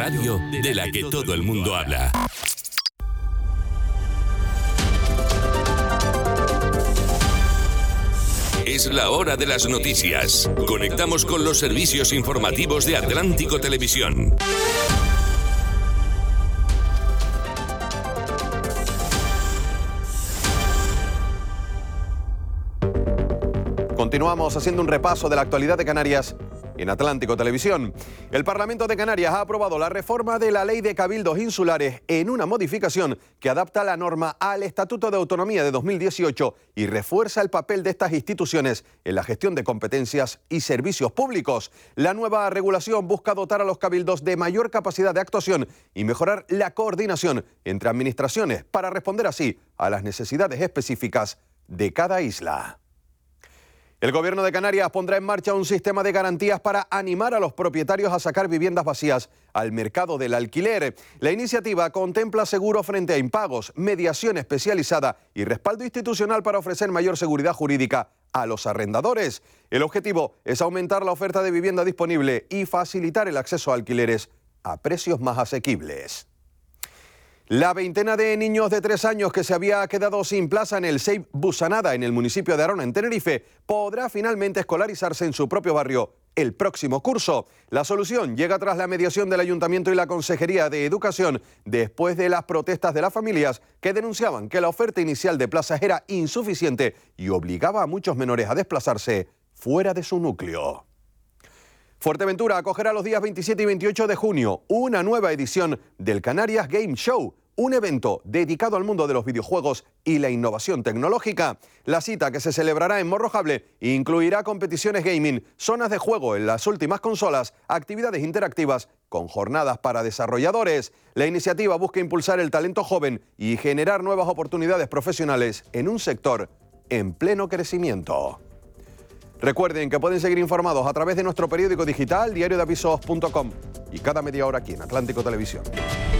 radio de la que todo el mundo habla. Es la hora de las noticias. Conectamos con los servicios informativos de Atlántico Televisión. Continuamos haciendo un repaso de la actualidad de Canarias en Atlántico Televisión. El Parlamento de Canarias ha aprobado la reforma de la Ley de Cabildos Insulares en una modificación que adapta la norma al Estatuto de Autonomía de 2018 y refuerza el papel de estas instituciones en la gestión de competencias y servicios públicos. La nueva regulación busca dotar a los cabildos de mayor capacidad de actuación y mejorar la coordinación entre administraciones para responder así a las necesidades específicas de cada isla. El Gobierno de Canarias pondrá en marcha un sistema de garantías para animar a los propietarios a sacar viviendas vacías al mercado del alquiler. La iniciativa contempla seguro frente a impagos, mediación especializada y respaldo institucional para ofrecer mayor seguridad jurídica a los arrendadores. El objetivo es aumentar la oferta de vivienda disponible y facilitar el acceso a alquileres a precios más asequibles. La veintena de niños de 3 años que se había quedado sin plaza en el SEIP Busanada, en el municipio de Arona, en Tenerife, podrá finalmente escolarizarse en su propio barrio el próximo curso. La solución llega tras la mediación del Ayuntamiento y la Consejería de Educación, después de las protestas de las familias que denunciaban que la oferta inicial de plazas era insuficiente y obligaba a muchos menores a desplazarse fuera de su núcleo. Fuerteventura acogerá los días 27 y 28 de junio una nueva edición del Canarias Game Show, un evento dedicado al mundo de los videojuegos y la innovación tecnológica. La cita, que se celebrará en Morrojable, incluirá competiciones gaming, zonas de juego en las últimas consolas, actividades interactivas con jornadas para desarrolladores. La iniciativa busca impulsar el talento joven y generar nuevas oportunidades profesionales en un sector en pleno crecimiento. Recuerden que pueden seguir informados a través de nuestro periódico digital, diariodeavisos.com, y cada media hora aquí en Atlántico Televisión.